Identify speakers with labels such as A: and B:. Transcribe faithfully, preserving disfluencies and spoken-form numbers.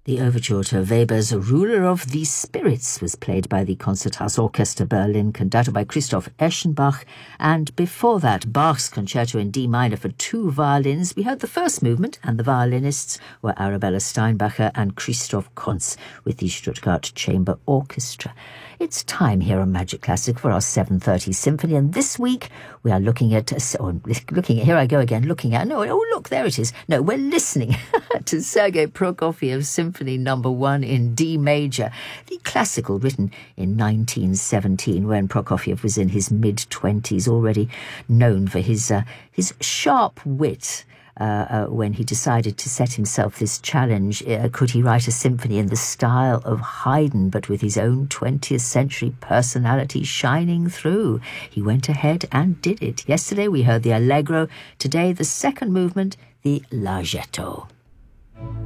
A: The overture to Weber's Ruler of the Spirits was played by the Concerthaus Berlin, conducted by Christoph Eschenbach, and before that, Bach's Concerto in D minor for two violins. We heard the first movement, and the violinists were Arabella Steinbacher and Christoph Kunz with the Stuttgart Chamber Orchestra. It's time here on Magic Classic for our seven thirty symphony, and this week we are looking at, oh, looking at, here I go again, looking at, no, oh look, there it is. No, we're listening to Sergei Prokofiev's Symphony Number One in D major, the classical written in nineteen seventeen, when Prokofiev was in his mid-twenties, already known for his uh, his sharp wit. Uh, uh, when he decided to set himself this challenge, uh, could he write a symphony in the style of Haydn, but with his own twentieth century personality shining through? He went ahead and did it. Yesterday we heard the Allegro, today the second movement, the Larghetto.